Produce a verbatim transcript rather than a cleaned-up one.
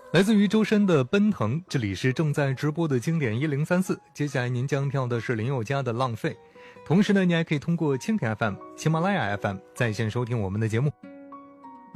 来自于周深的奔腾，这里是正在直播的经典一零三四，接下来您将听到的是林宥嘉的浪费。同时呢，你还可以通过蜻蜓 F M、喜马拉雅 F M 在线收听我们的节目。